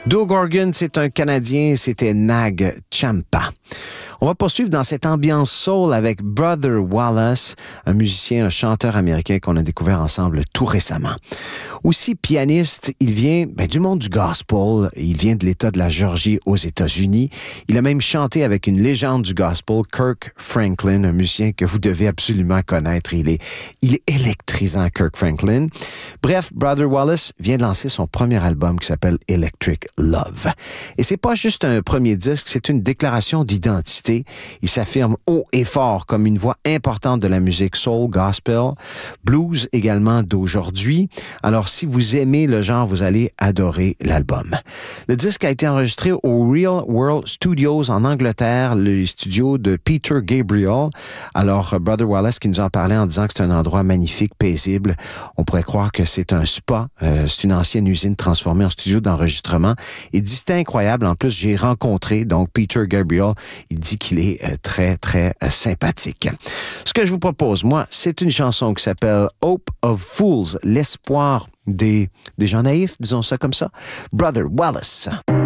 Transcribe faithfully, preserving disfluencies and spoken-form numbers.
Doug Organ, c'est un Canadien, c'était Nag Champa. On va poursuivre dans cette ambiance soul avec Brother Wallace, un musicien, un chanteur américain qu'on a découvert ensemble tout récemment. Aussi pianiste, il vient ben, du monde du gospel. Il vient de l'État de la Géorgie aux États-Unis. Il a même chanté avec une légende du gospel, Kirk Franklin, un musicien que vous devez absolument connaître. Il est, il est électrisant, Kirk Franklin. Bref, Brother Wallace vient de lancer son premier album qui s'appelle Electric Love. Et c'est pas juste un premier disque, c'est une déclaration d'identité. Il s'affirme haut et fort comme une voix importante de la musique soul, gospel, blues également d'aujourd'hui. Alors, si vous aimez le genre, vous allez adorer l'album. Le disque a été enregistré au Real World Studios en Angleterre, le studio de Peter Gabriel. Alors, Brother Wallace qui nous en parlait en disant que c'est un endroit magnifique, paisible. On pourrait croire que c'est un spa. Euh, c'est une ancienne usine transformée en studio d'enregistrement. Il dit c'était incroyable. En plus, j'ai rencontré donc Peter Gabriel. Il dit qu'il est euh, très, très euh, sympathique. Ce que je vous propose, moi, c'est une chanson qui s'appelle Hope of Fools, l'espoir des, des gens naïfs, disons ça comme ça. Brother Wallace.